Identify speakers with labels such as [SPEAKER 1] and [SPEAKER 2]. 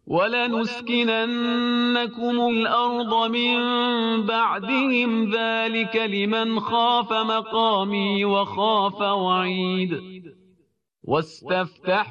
[SPEAKER 1] ولنسكننكم الأرض من بعدهم ذلك لمن خاف مقامي وخاف وعيد واستفتحوا